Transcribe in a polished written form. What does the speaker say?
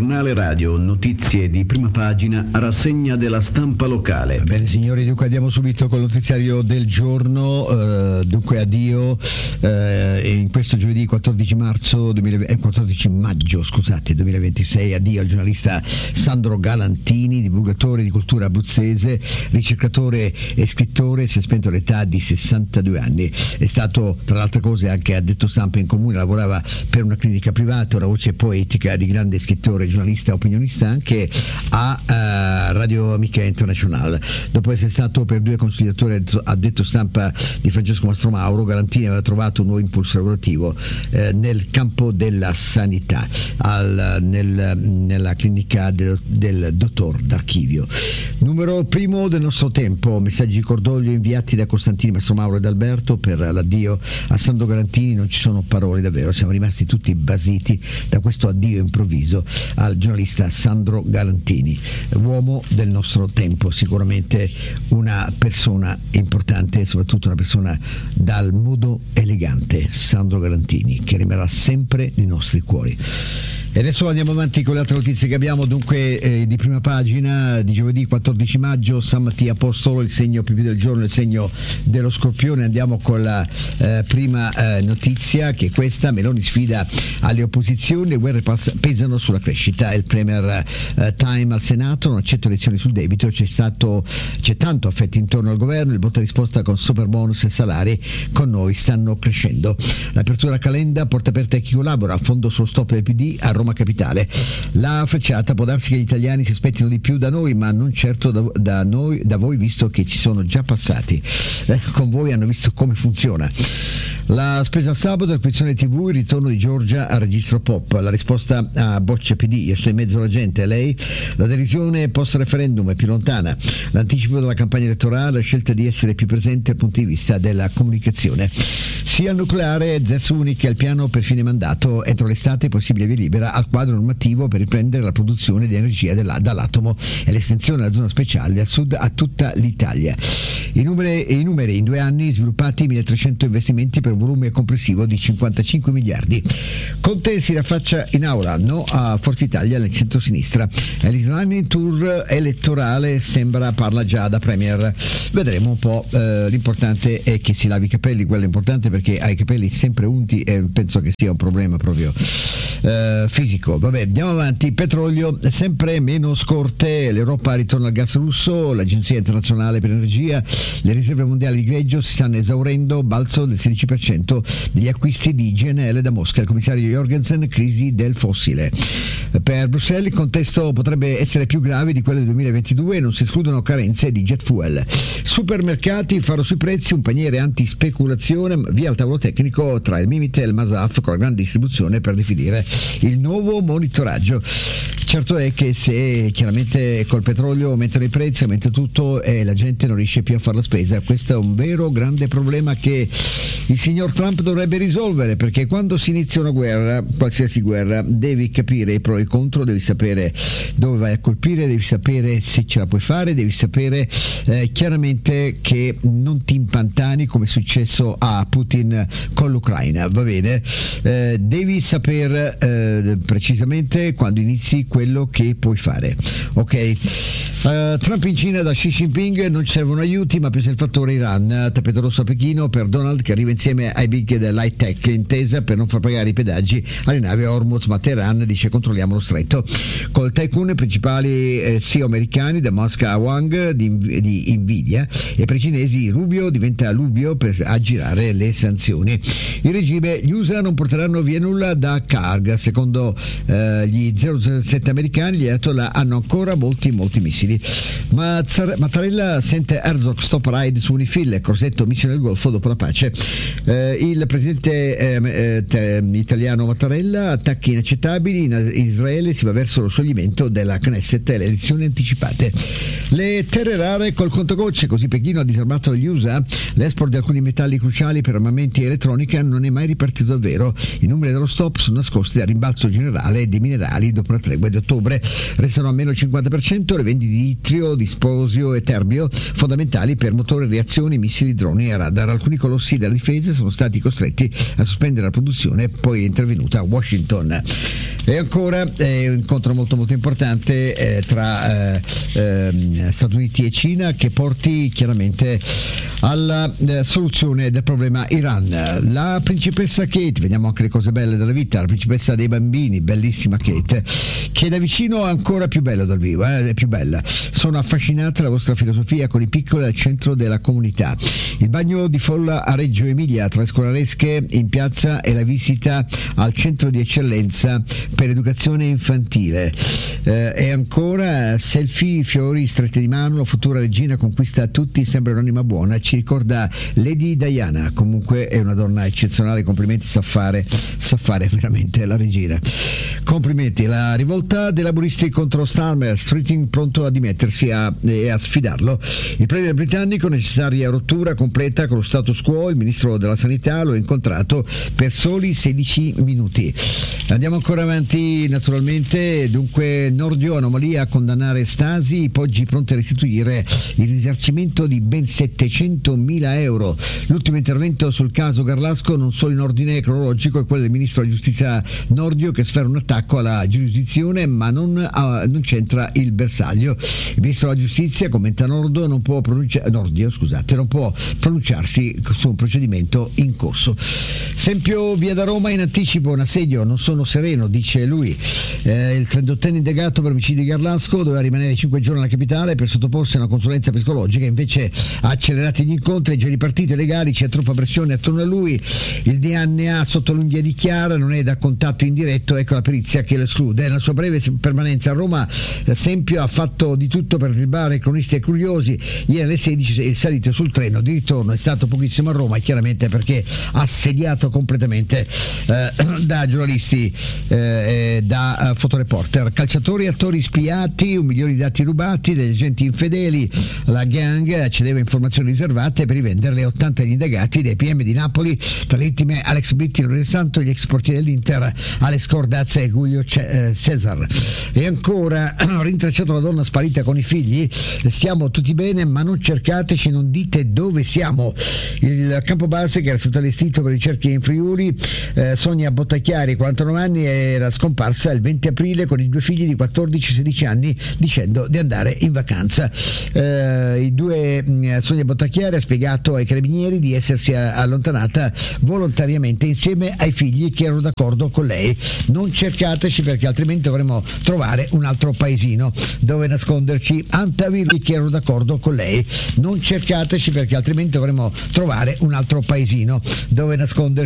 Giornale radio, notizie di prima pagina, rassegna della stampa locale. Bene signori, dunque andiamo subito con il notiziario del giorno. Dunque addio in questo giovedì 14 maggio 2026, addio al giornalista Sandro Galantini, divulgatore di cultura abruzzese, ricercatore e scrittore. Si è spento all'età di 62 anni. È stato tra le altre cose anche addetto stampa in comune, lavorava per una clinica privata, una voce poetica di grande scrittore, giornalista, opinionista anche a Radio Amica Internazionale. Dopo essere stato per 2 consigliatore addetto stampa di Francesco Mastromauro, Galantini aveva trovato un nuovo impulso lavorativo nel campo della sanità nella clinica del dottor D'Archivio. Numero primo del nostro tempo, messaggi di cordoglio inviati da Costantini, Mastromauro ed Alberto per l'addio a Sandro Galantini. Non ci sono parole, davvero, siamo rimasti tutti basiti da questo addio improvviso al giornalista Sandro Galantini, uomo del nostro tempo, sicuramente una persona importante, soprattutto una persona dal modo elegante, Sandro Galantini, che rimarrà sempre nei nostri cuori. E adesso andiamo avanti con le altre notizie che abbiamo, dunque di prima pagina di giovedì 14 maggio, San Mattia Apostolo, il segno più del giorno, il segno dello Scorpione. Andiamo con la prima notizia, che è questa: Meloni sfida alle opposizioni, le guerre pesano sulla crescita. Il Premier Time al Senato: non accetto elezioni sul debito, c'è tanto affetto intorno al governo, il botta risposta con super bonus e salari con noi stanno crescendo. L'apertura Calenda, porta aperta a chi collabora, fondo sullo stop del PD a Roma Capitale. La frecciata: può darsi che gli italiani si aspettino di più da noi, ma non certo da voi, visto che ci sono già passati. Con voi hanno visto come funziona. La spesa al sabato, l'acquisizione TV, il ritorno di Giorgia al registro pop, la risposta a boccia PD, io sto in mezzo alla gente, lei, la decisione post referendum è più lontana, l'anticipo della campagna elettorale, la scelta di essere più presente dal punto di vista della comunicazione. Sia il nucleare, ZES Unic al piano per fine mandato, entro l'estate possibile via libera al quadro normativo per riprendere la produzione di energia dall'atomo e l'estensione della zona speciale dal sud a tutta l'Italia. I numeri in 2 anni, sviluppati 1.300 investimenti per un volume complessivo di 55 miliardi. Conte si raffaccia in aula, no a Forza Italia nel centro-sinistra. L'Islamic Tour elettorale parla già da Premier. Vedremo un po'. L'importante è che si lavi i capelli, quello è importante, perché ha i capelli sempre unti e penso che sia un problema proprio fisico. Vabbè, andiamo avanti. Petrolio, sempre meno scorte, l'Europa ritorna al gas russo, l'Agenzia Internazionale per l'Energia, le riserve mondiali di greggio si stanno esaurendo, balzo del 16% degli acquisti di GNL da Mosca. Il commissario Jorgensen: crisi del fossile. Per Bruxelles il contesto potrebbe essere più grave di quello del 2022 e non si escludono carenze di jet fuel. Supermercati, faro sui prezzi, un paniere anti-speculazione, via al tavolo tecnico tra il Mimit e il Masaf con la grande distribuzione per definire il nuovo monitoraggio. Certo è che se chiaramente col petrolio aumentano i prezzi, aumenta tutto e la gente non riesce più a fare la spesa, questo è un vero grande problema che il signor Trump dovrebbe risolvere, perché quando si inizia una guerra, qualsiasi guerra, devi capire i pro e i contro, devi sapere dove vai a colpire, devi sapere se ce la puoi fare, devi sapere chiaramente che non ti impantani come è successo a Putin con l'Ucraina, va bene? Devi saper precisamente quando inizi quello che puoi fare, ok? Trump in Cina da Xi Jinping: non ci servono aiuti ma pesa il fattore Iran. Tappeto rosso a Pechino per Donald, che arriva insieme ai big dell'high tech, intesa per non far pagare i pedaggi alle navi a Hormuz, ma Teheran dice controlliamo lo stretto. Col tycoon principali CEO americani, da Musk a Wang di Nvidia, e per i cinesi Rubio diventa Lubio per aggirare le sanzioni. Il regime: gli USA non porteranno via nulla da Karg. Secondo gli 007 americani gli Ayatollah hanno ancora molti missili. Mattarella sente Herzog stop raid su Unifil, Crosetto missione del Golfo dopo la pace. Il presidente italiano Mattarella: attacchi inaccettabili, in Israele si va verso lo scioglimento della Knesset e le elezioni anticipate. Le terre rare col contagocce, così Pechino ha disarmato gli USA, l'export di alcuni metalli cruciali per armamenti e elettronica non è mai ripartito davvero, i numeri dello stop sono nascosti dal rimbalzo generale dei minerali dopo la tregua di ottobre, restano a meno il 50% le vendite di itrio, disposio e terbio, fondamentali per motori, reazioni, missili, droni e radar. Alcuni colossi della difesa sono stati costretti a sospendere la produzione, poi è intervenuta Washington. E ancora un incontro molto molto importante tra Stati Uniti e Cina, che porti chiaramente alla soluzione del problema Iran. La principessa Kate, vediamo anche le cose belle della vita, la principessa dei bambini, bellissima Kate, che da vicino è ancora più bella dal vivo, è più bella. Sono affascinata dalla vostra filosofia con i piccoli al centro della comunità. Il bagno di folla a Reggio Emilia tra le scolaresche in piazza e la visita al centro di eccellenza per educazione infantile. E ancora selfie, fiori, strette di mano, la futura regina conquista tutti, sembra un'anima buona, ci ricorda Lady Diana. Comunque è una donna eccezionale, complimenti, sa fare veramente la regina. Complimenti. La rivolta dei laburisti contro Starmer, Streeting pronto a dimettersi e a sfidarlo. Il premier britannico, necessaria rottura completa con lo status quo. Il ministro della sanità l'ho incontrato per soli 16 minuti. Andiamo ancora avanti naturalmente. Dunque, Nordio, anomalia a condannare Stasi, Poggi pronti a restituire il risarcimento di ben 700.000 euro. L'ultimo intervento sul caso Garlasco, non solo in ordine cronologico, è quello del ministro della giustizia Nordio, che sfera un attacco alla giurisdizione ma non c'entra il bersaglio. Il ministro della giustizia, commenta Nordio, non può pronunciarsi su un procedimento in corso. Esempio, via da Roma in anticipo, un assedio, non sono sereno, dice lui. Il 38enne indagato per omicidio di Garlasco doveva rimanere 5 giorni alla capitale per sottoporsi a una consulenza psicologica, invece ha accelerato gli incontri, già ripartito i legali, c'è troppa pressione attorno a lui. Il DNA sotto l'unghia di Chiara non è da contatto indiretto, ecco la perizia che lo esclude. Nella sua breve permanenza a Roma, Sempio ha fatto di tutto per ribare cronisti e curiosi. Ieri alle 16 è salito sul treno di ritorno, è stato pochissimo a Roma, chiaramente perché assediato completamente da giornalisti, da fotoreporter. Calciatori e attori spiati, 1 milione di dati rubati, degli agenti infedeli. La gang accedeva a informazioni riservate per rivenderle a 80 gli indagati dei PM di Napoli, tra le vittime Alex Britti, Lorenzo Santo, gli ex portieri dell'Inter Alex Cordazza e Giulio Cesar. E ancora, rintracciato la donna sparita con i figli, stiamo tutti bene ma non cercateci, non dite dove siamo. Il campo base che era stato allestito per ricerche in Friuli, Sonia Bottacchiari, 49 anni, era scomparsa il 20 aprile con i 2 figli di 14 e 16 anni dicendo di andare in vacanza. Sonia Bottacchiari ha spiegato ai carabinieri di essersi allontanata volontariamente insieme ai figli che erano d'accordo con lei. Non cercateci perché altrimenti dovremmo trovare un altro paesino dove nasconderci. Antavirli che erano d'accordo con lei. Non cercateci perché altrimenti dovremmo trovare un altro paesino dove nasconderci.